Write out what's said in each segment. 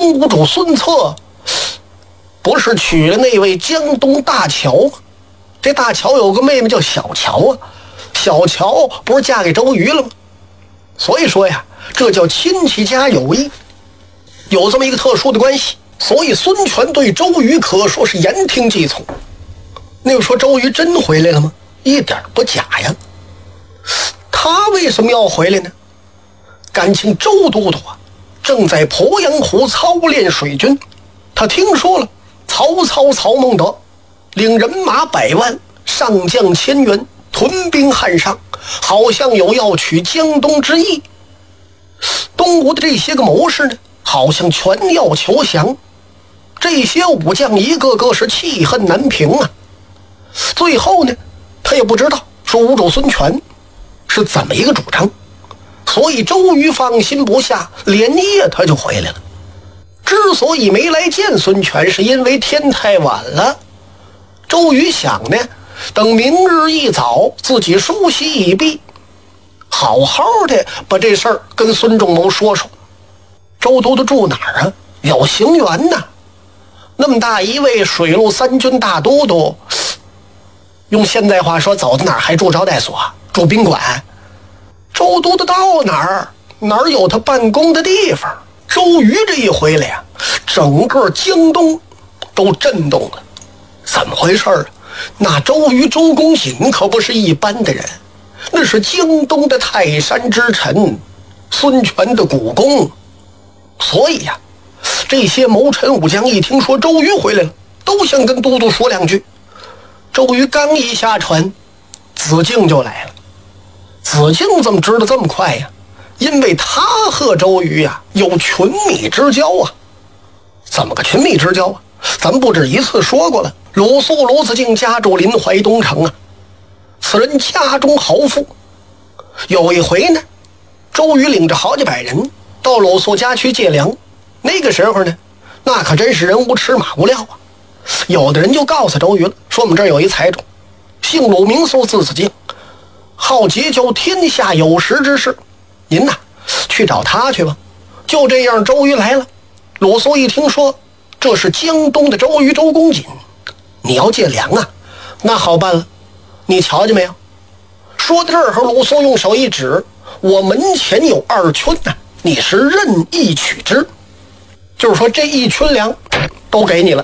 东吴主孙策不是娶了那位江东大乔吗？这大乔有个妹妹叫小乔啊，小乔不是嫁给周瑜了吗？所以说呀，这叫亲戚家友谊，有这么一个特殊的关系。所以孙权对周瑜可说是言听计从。那个说周瑜真回来了吗？一点不假呀。他为什么要回来呢？感情周都督啊正在鄱阳湖操练水军，他听说了曹操曹孟德领人马100万，上将1000员，屯兵汉上，好像有要取江东之意。东吴的这些个谋士呢，好像全要求降。这些武将一个个是气恨难平啊。最后呢，他也不知道说吴主孙权是怎么一个主张，所以周瑜放心不下，连夜他就回来了。之所以没来见孙权，是因为天太晚了。周瑜想呢，等明日一早自己梳洗已毕，好好的把这事儿跟孙仲谋说说。周都督住哪儿啊？有行辕呐。那么大一位水陆三军大都督，用现代话说，走到哪儿还住招待所，住宾馆。周都督到哪儿有他办公的地方。周瑜这一回来呀，整个江东都震动了。怎么回事啊？那周瑜周公瑾可不是一般的人，那是江东的泰山之臣，孙权的股肱。所以呀，这些谋臣武将一听说周瑜回来了，都想跟都督说两句。周瑜刚一下船，子敬就来了。子敬怎么知道这么快呀？因为他和周瑜呀有群密之交啊。怎么个群密之交啊？咱不止一次说过了。鲁肃鲁子敬家住临淮东城啊，此人家中豪富。有一回呢，周瑜领着好几百人到鲁肃家去借粮。那个时候呢，那可真是人无尺马无料啊。有的人就告诉周瑜了，说我们这儿有一财主，姓鲁名肃，字子敬，好结交天下有识之士，您呐去找他去吧。就这样，周瑜来了。鲁肃一听说这是江东的周瑜周公瑾，你要借粮啊，那好办了。你瞧见没有？说到这儿，鲁肃用手一指，我门前有2圈呢，你是任意取之。就是说这1群粮都给你了。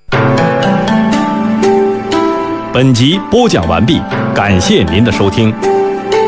本集播讲完毕，感谢您的收听。